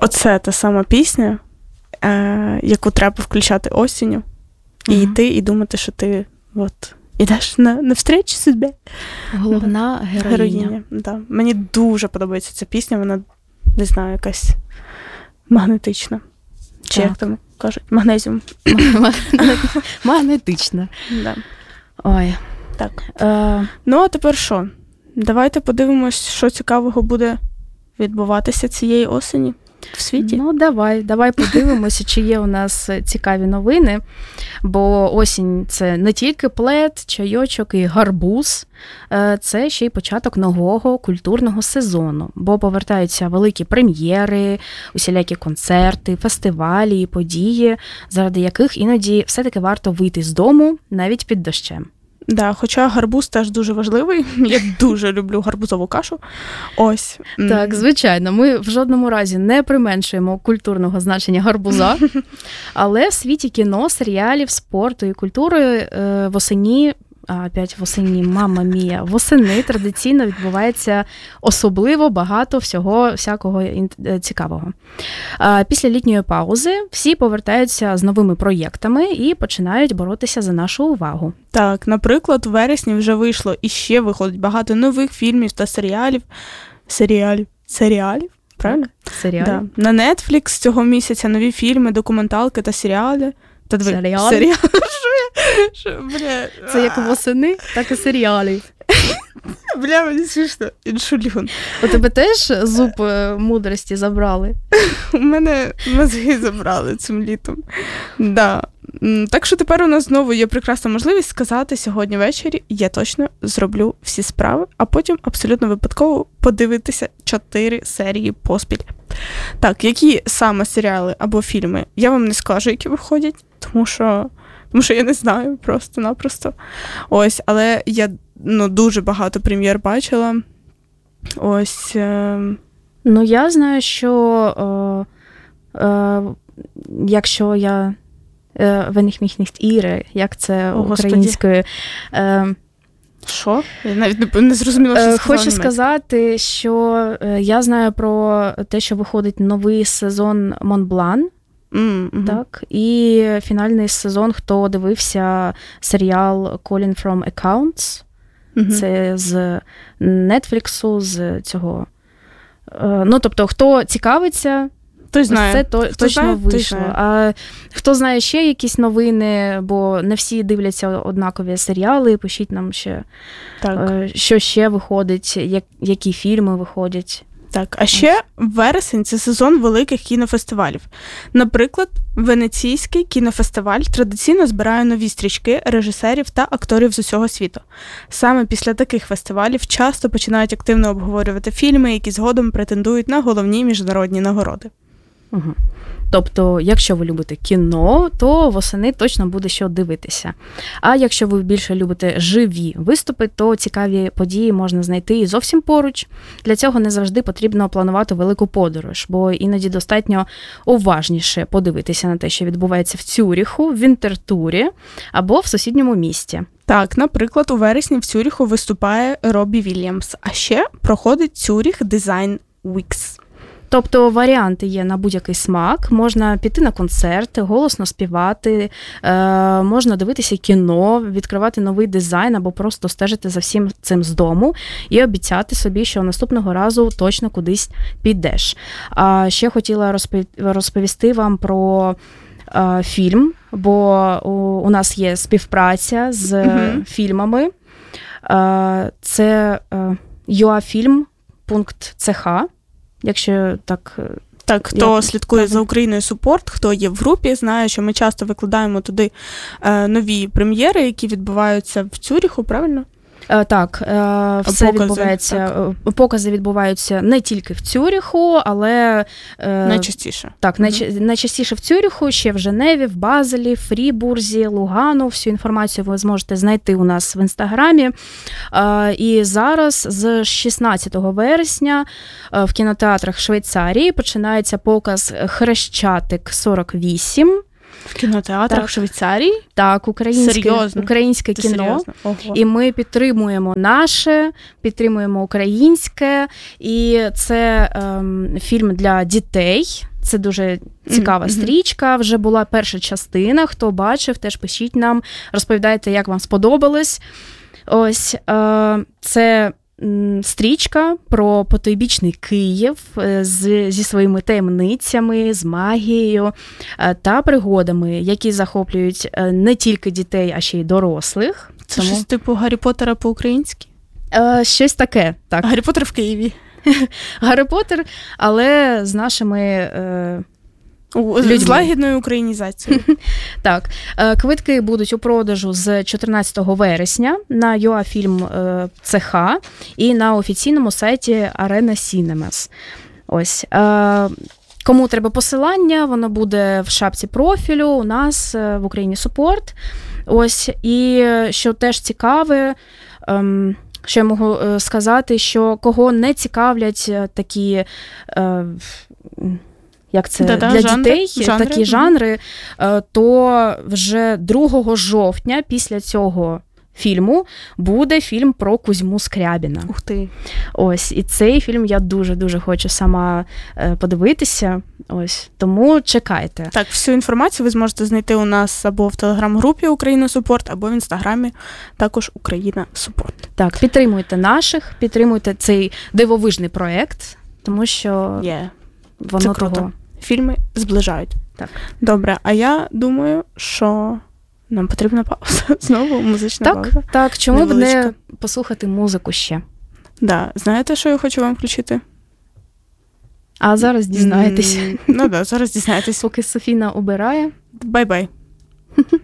Оце та сама пісня, яку треба включати осінню, і йти, і думати, що ти ідеш на встречу судьбі. Головна героїня. Да. Мені дуже подобається ця пісня, вона, не знаю, якась магнетична. Чи як там кажуть? Магнезіум. Магнетична. Да. Ой. Так. Ну, а тепер що? Давайте подивимось, що цікавого буде відбуватися цієї осені в світі. Ну, давай подивимося, чи є у нас цікаві новини, бо осінь – це не тільки плед, чайочок і гарбуз, це ще й початок нового культурного сезону, бо повертаються великі прем'єри, усілякі концерти, фестивалі і події, заради яких іноді все-таки варто вийти з дому навіть під дощем. Да, хоча гарбуз теж дуже важливий. Я дуже люблю гарбузову кашу. Ось. Так, звичайно, ми в жодному разі не применшуємо культурного значення гарбуза, але в світі кіно, серіалів, спорту і культури восени традиційно відбувається особливо багато всякого цікавого. Після літньої паузи всі повертаються з новими проєктами і починають боротися за нашу увагу. Так, наприклад, у вересні вже вийшло і ще виходить багато нових фільмів та серіалів. Серіалів? Правильно? Серіалів. Да. На Netflix цього місяця нові фільми, документалки та серіали. Серіали? Бля. Це як восени, так і серіали. Бля, мені смішно. Іншулюн. У тебе теж зуб мудрості забрали? У мене мозги забрали цим літом. Да. Так що тепер у нас знову є прекрасна можливість сказати сьогодні ввечері, я точно зроблю всі справи, а потім абсолютно випадково подивитися 4 серії поспіль. Так, які саме серіали або фільми, я вам не скажу, які виходять, тому що я не знаю просто-напросто. Ось, але я дуже багато прем'єр бачила. Ось. Ну, я знаю, що якщо я wenn ich mich nicht irre, як це українською. Що? Я навіть не зрозуміла, що сказала. Хочу сказати, що я знаю про те, що виходить новий сезон Монблан. Так, і фінальний сезон, хто дивився серіал Calling from Accounts. Це з Netflix, з цього. Ну, тобто, хто цікавиться, той знає. Це точно вийшло. А хто знає ще якісь новини, бо не всі дивляться однакові серіали, пишіть нам ще, що ще виходить, які фільми виходять. Так, а ще вересень – це сезон великих кінофестивалів. Наприклад, Венеційський кінофестиваль традиційно збирає нові стрічки режисерів та акторів з усього світу. Саме після таких фестивалів часто починають активно обговорювати фільми, які згодом претендують на головні міжнародні нагороди. Угу. Тобто, якщо ви любите кіно, то восени точно буде що дивитися. А якщо ви більше любите живі виступи, то цікаві події можна знайти і зовсім поруч. Для цього не завжди потрібно планувати велику подорож, бо іноді достатньо уважніше подивитися на те, що відбувається в Цюріху, в Вінтертурі або в сусідньому місті. Так, наприклад, у вересні в Цюріху виступає Роббі Вільямс, а ще проходить Цюріх Дизайн Вікс. Тобто варіанти є на будь-який смак. Можна піти на концерт, голосно співати, можна дивитися кіно, відкривати новий дизайн або просто стежити за всім цим з дому і обіцяти собі, що наступного разу точно кудись підеш. А ще хотіла розповісти вам про фільм, бо у нас є співпраця з фільмами. Це uafilm.ch. Якщо так... Так, хто слідкує за Україною Супорт, хто є в групі, знає, що ми часто викладаємо туди нові прем'єри, які відбуваються в Цюріху, правильно? Так, все відбувається. Покази відбуваються не тільки в Цюріху, але... Найчастіше. Так, найчастіше в Цюріху, ще в Женеві, в Базелі, Фрібурзі, Лугану. Всю інформацію ви зможете знайти у нас в Інстаграмі. І зараз з 16 вересня в кінотеатрах Швейцарії починається показ «Хрещатик 48». В кінотеатрах Швейцарії? Так, українське кіно. І ми підтримуємо наше, підтримуємо українське. І це фільм для дітей. Це дуже цікава стрічка, вже була перша частина, хто бачив, теж пишіть нам, розповідайте, як вам сподобалось. Ось, це стрічка про потойбічний Київ зі своїми таємницями, з магією та пригодами, які захоплюють не тільки дітей, а ще й дорослих. Це щось типу Гаррі Поттера по-українськи? Щось таке, так. Гаррі Поттер в Києві. Гаррі Поттер, але з нашими з лагідною українізацією. Так. Квитки будуть у продажу з 14 вересня на ЮАФільм ЦХ і на офіційному сайті Arena Cinemas. Ось. Кому треба посилання, воно буде в шапці профілю у нас в Україні Супорт. Ось. І що теж цікаве, що я можу сказати, що кого не цікавлять такі, як це, для дітей, такі жанри, то вже 2 жовтня після цього фільму буде фільм про Кузьму Скрябіна. Ух ти. Ось, і цей фільм я дуже-дуже хочу сама подивитися. Ось, тому чекайте. Так, всю інформацію ви зможете знайти у нас або в телеграм-групі Україна Супорт, або в інстаграмі також Україна Супорт. Так, підтримуйте наших, підтримуйте цей дивовижний проєкт, тому що воно це круто. того. Фільми зближають. Так. Добре, а я думаю, що нам потрібна пауза. Знову музична пауза. Так, чому б не послухати музику ще? Да. Знаєте, що я хочу вам включити? А зараз дізнаєтесь. Ну так, зараз дізнаєтесь. Поки Софіна обирає. Бай-бай.